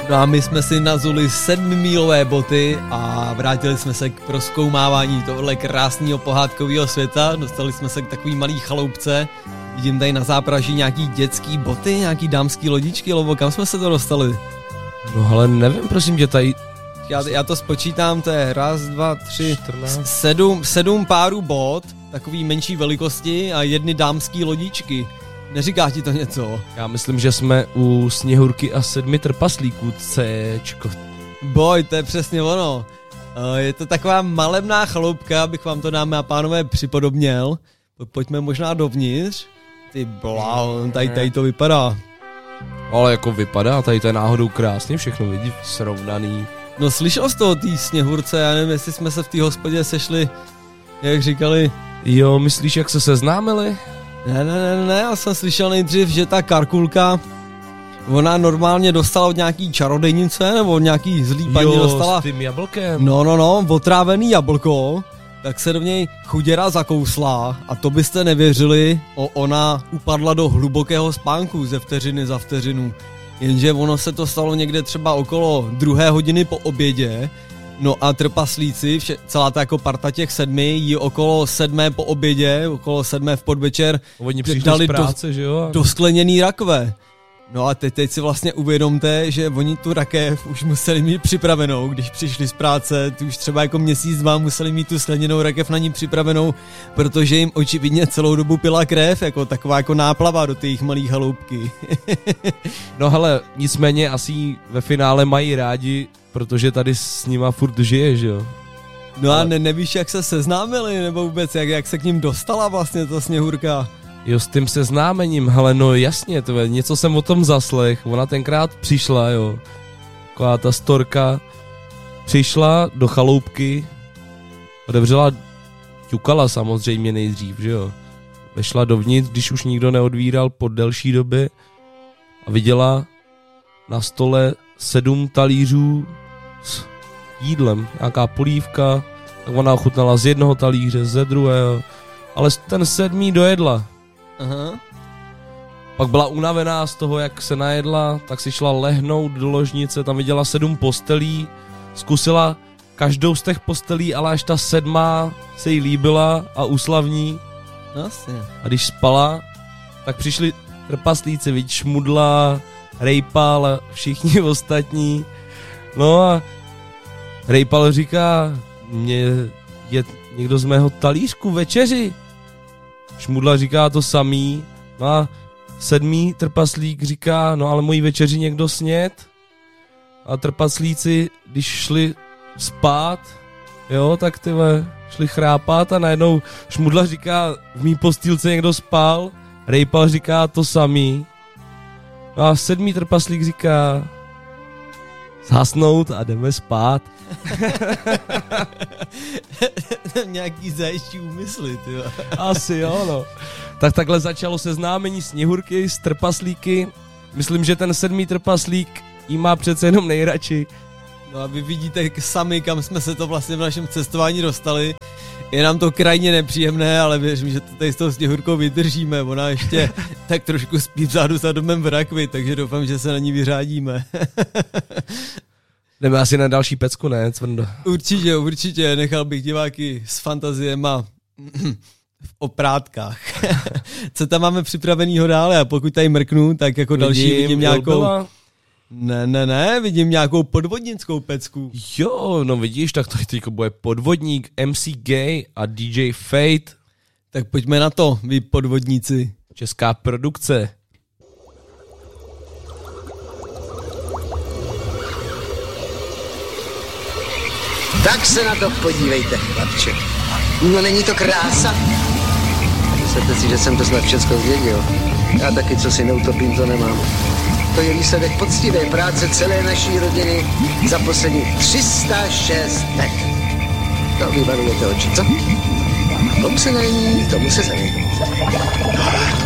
No a my jsme si nazuli 7mílové boty a vrátili jsme se k prozkoumávání tohle krásného pohádkového světa. Dostali jsme se k takový malý chaloupce. Vidím tady na zápraží nějaký dětský boty, nějaký dámský lodičky, nebo kam jsme se to dostali? No ale nevím, prosím tě, tady... Já to spočítám, to je 1, 2, 3, 7 párů bot, takový menší velikosti a 1 dámský lodičky. Neříká ti to něco? Já myslím, že jsme u Sněhurky a 7 trpaslíků, Cčko. Boj, to je přesně ono. Je to taková malebná chaloupka, abych vám to, dámy a pánové, připodobněl. Pojďme možná dovnitř. Ty bláho, tady to vypadá. Ale jako vypadá, tady to je náhodou krásně, všechno vidí srovnaný. No slyšel jsi to o té Sněhurce, já nevím, jestli jsme se v té hospodě sešli, jak říkali. Jo, myslíš, jak se seznámili? Ne, já jsem slyšel nejdřív, že ta Karkulka, ona normálně dostala od nějaký čarodejnice, nebo od nějaký zlý paní dostala. S tím jablkem. No, otrávený jablko, tak se do něj chuděra zakousla a to byste nevěřili, ona upadla do hlubokého spánku ze vteřiny za vteřinu. Jenže ono se to stalo někde třeba okolo 2 hodiny po obědě, no a trpaslíci, celá ta jako parta těch 7, jí okolo 7 po obědě, okolo 7 v podvečer dali z práce, do skleněný rakve. No a teď si vlastně uvědomte, že oni tu rakev už museli mít připravenou, když přišli z práce, ty už třeba jako měsíc, 2 museli mít tu skleněnou rakev na ní připravenou, protože jim očividně celou dobu pila krev, jako taková jako náplava do těch malých haloubky. No hele, nicméně asi ve finále mají rádi, protože tady s nima furt žije, že jo? No a nevíš, jak se seznámili, nebo vůbec, jak se k ním dostala vlastně ta Sněhurka? Jo, s tím seznámením, hele, no jasně, něco jsem o tom zaslech, ona tenkrát přišla, jo, taková ta storka, přišla do chaloupky, otevřela, ťukala samozřejmě nejdřív, že jo, vešla dovnitř, když už nikdo neodvíral po delší době a viděla na stole 7 talířů s jídlem, nějaká polívka, tak ona ochutnala z jednoho talíře, ze druhého, ale ten 7. dojedla. Aha. Pak byla unavená z toho, jak se najedla, tak si šla lehnout do ložnice, tam viděla 7 postelí, zkusila každou z těch postelí, ale až ta 7. se jí líbila a usla v ní. Jasně. A když spala, tak přišli trpaslíci, vidíš, Šmudla, Rejpal a všichni ostatní. No a Rejpal říká, mě je někdo z mého talířku večeři. Šmudla říká to samý, no a 7. trpaslík říká, no ale moji večeři někdo sněd. A trpaslíci, když šli spát, jo, tak šli chrápat a najednou Šmudla říká, v mý postýlce někdo spal, Rejpal říká to samý. No a 7. trpaslík říká, zhasnout a jdeme spát. Nějaký zajišťí úmysly, tyjo. Asi jo, no. Tak takhle začalo seznámení Sněhurky s trpaslíky. Myslím, že ten 7. trpaslík jí má přece jenom nejradši. No a vy vidíte sami, kam jsme se to vlastně v našem cestování dostali. Je nám to krajně nepříjemné, ale věřím, že to tady s tou Sněhurkou vydržíme. Ona ještě tak trošku spí vzadu za domem v rakvi, takže doufám, že se na ní vyřádíme. Jdeme asi na další pecku, ne, Cvrndo? Určitě, nechal bych diváky s fantaziema v oprátkách. Co tam máme připravenýho dále? A pokud tady mrknu, tak jako další vidím nějakou... Ne, vidím nějakou podvodnickou pecku. Jo, no vidíš, tak tady teďko bude podvodník, MC Gay a DJ Fate. Tak pojďme na to, vy podvodníci. Česká produkce. Tak se na to podívejte, chlapče. No není to krása? Myslíte si, že jsem to snad všechno zdědil? Já taky, co si neutopím, to nemám. To je výsledek poctivé práce celé naší rodiny za poslední 306 let. To vybarujete oči, co? Tomu se není, tomu se zavědět.